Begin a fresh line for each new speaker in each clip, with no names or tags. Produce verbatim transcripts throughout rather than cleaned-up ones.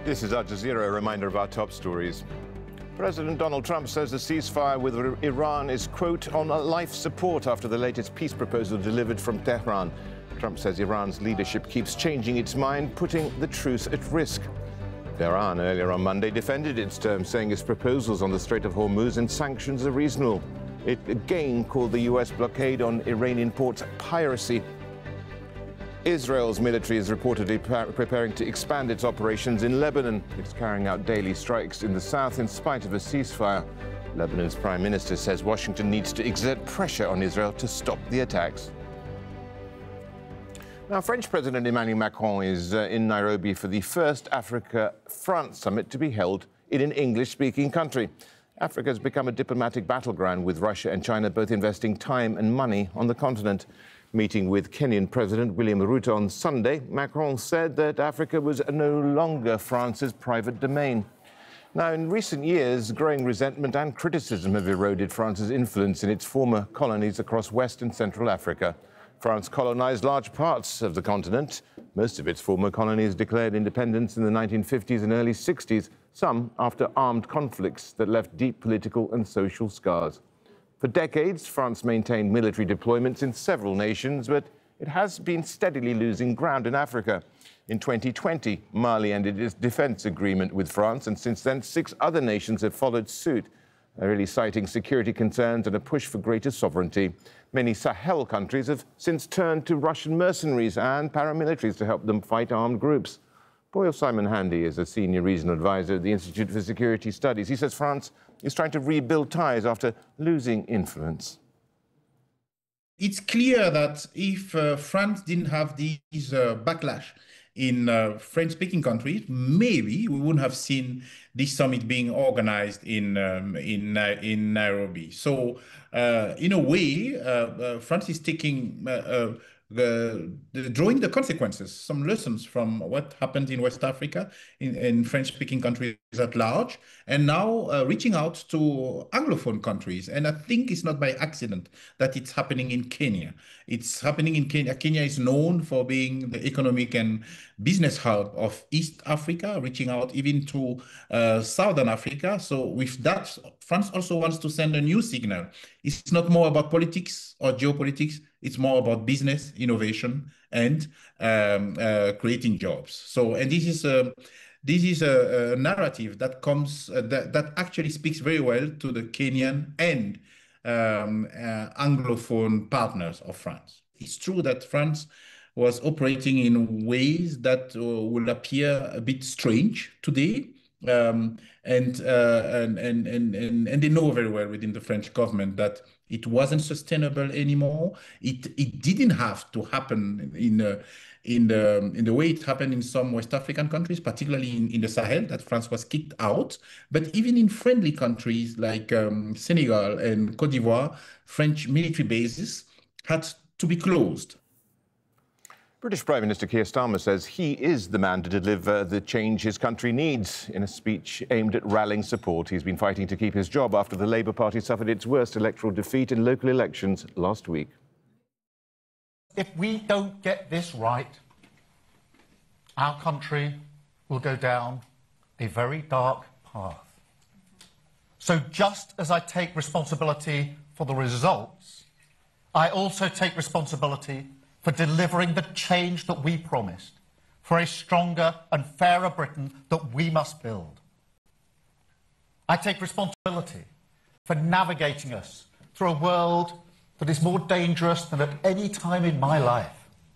This is Al Jazeera, a reminder of our top stories. President Donald Trump says the ceasefire with Iran is, quote, on life support after the latest peace proposal delivered from Tehran. Trump says Iran's leadership keeps changing its mind, putting the truce at risk. Iran earlier on Monday defended its terms, saying its proposals on the Strait of Hormuz and sanctions are reasonable. It again called the U S blockade on Iranian ports piracy. Israel's military is reportedly preparing to expand its operations in Lebanon. It's carrying out daily strikes in the south in spite of a ceasefire. Lebanon's prime minister says Washington needs to exert pressure on Israel to stop the attacks. Now, French President Emmanuel Macron is uh, in Nairobi for the first Africa-France summit to be held in an English-speaking country. Africa has become a diplomatic battleground, with Russia and China both investing time and money on the continent. Meeting with Kenyan President William Ruto on Sunday, Macron said that Africa was no longer France's private domain. Now, in recent years, growing resentment and criticism have eroded France's influence in its former colonies across West and Central Africa. France colonized large parts of the continent. Most of its former colonies declared independence in the nineteen fifties and early sixties, some after armed conflicts that left deep political and social scars. For decades, France maintained military deployments in several nations, but it has been steadily losing ground in Africa. In twenty twenty, Mali ended its defense agreement with France, and since then, six other nations have followed suit, really citing security concerns and a push for greater sovereignty. Many Sahel countries have since turned to Russian mercenaries and paramilitaries to help them fight armed groups. Boyle Simon Handy is a senior regional advisor at the Institute for Security Studies. He says France is trying to rebuild ties after losing influence.
It's clear that if uh, France didn't have these uh, backlash in uh, French-speaking countries, maybe we wouldn't have seen this summit being organized in um, in uh, in Nairobi. So, uh, in a way, uh, uh, France is taking. Uh, uh, The, the, drawing the consequences, some lessons from what happened in West Africa, in, in French-speaking countries at large, and now uh, reaching out to Anglophone countries. And I think it's not by accident that it's happening in Kenya. It's happening in Kenya. Kenya is known for being the economic and business hub of East Africa, reaching out even to uh, Southern Africa. So with that, France also wants to send a new signal. It's not more about politics or geopolitics. It's more about business, innovation, and um, uh, creating jobs. So, and this is a this is a, a narrative that comes uh, that that actually speaks very well to the Kenyan and um, uh, Anglophone partners of France. It's true that France was operating in ways that uh, will appear a bit strange today. Um, and, uh, and, and, and, and, and they know very well within the French government that it wasn't sustainable anymore. It, it didn't have to happen in, uh, in, the, in the way it happened in some West African countries, particularly in, in the Sahel, that France was kicked out. But even in friendly countries like um, Senegal and Cote d'Ivoire, French military bases had to be closed.
British Prime Minister Keir Starmer says he is the man to deliver the change his country needs. In a speech aimed at rallying support, he's been fighting to keep his job after the Labour Party suffered its worst electoral defeat in local elections last week.
If we don't get this right, our country will go down a very dark path. So just as I take responsibility for the results, I also take responsibility for delivering the change that we promised, for a stronger and fairer Britain that we must build. I take responsibility for navigating us through a world that is more dangerous than at any time in my life.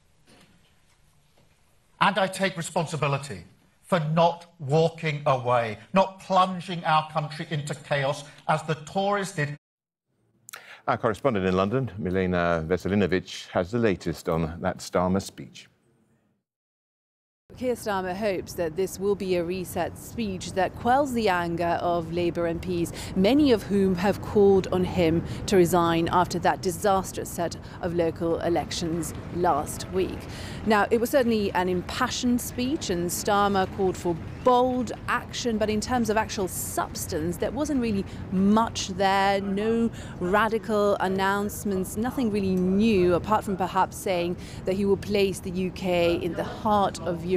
And I take responsibility for not walking away, not plunging our country into chaos as the Tories did.
Our correspondent in London, Milena Veselinovic, has the latest on that Starmer speech.
Keir Starmer hopes that this will be a reset speech that quells the anger of Labour M Ps, many of whom have called on him to resign after that disastrous set of local elections last week. Now, it was certainly an impassioned speech, and Starmer called for bold action, but in terms of actual substance, there wasn't really much there, no radical announcements, nothing really new, apart from perhaps saying that he will place the U K in the heart of Europe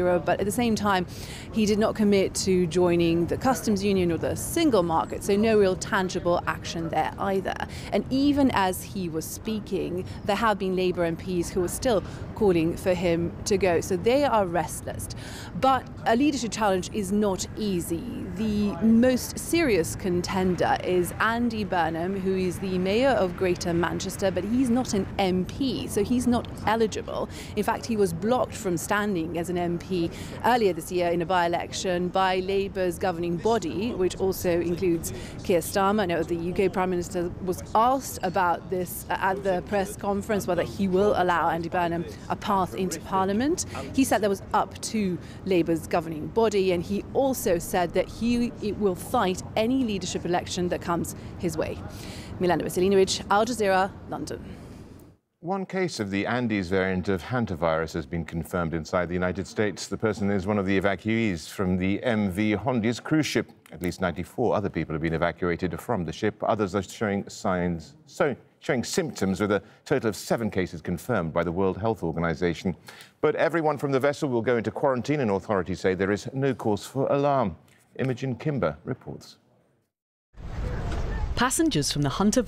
Europe, but at the same time, he did not commit to joining the customs union or the single market, so no real tangible action there either. And even as he was speaking, there have been Labour M Ps who are still calling for him to go, so they are restless. But a leadership challenge is not easy. The most serious contender is Andy Burnham, who is the mayor of Greater Manchester, but he's not an M P, so he's not eligible. In fact, he was blocked from standing as an M P earlier this year in a by-election by Labour's governing body, which also includes Keir Starmer. Now, the U K Prime Minister was asked about this at the press conference, whether he will allow Andy Burnham a path into Parliament. He said that was up to Labour's governing body, and he also said that he will fight any leadership election that comes his way. Milena Veselinovic, Al Jazeera, London.
One case of the Andes variant of hantavirus has been confirmed inside the United States. The person is one of the evacuees from the M V Hondius cruise ship. At least ninety-four other people have been evacuated from the ship. Others are showing signs, so showing symptoms, with a total of seven cases confirmed by the World Health Organization. But everyone from the vessel will go into quarantine, and authorities say there is no cause for alarm. Imogen Kimber reports.
Passengers from the Hunter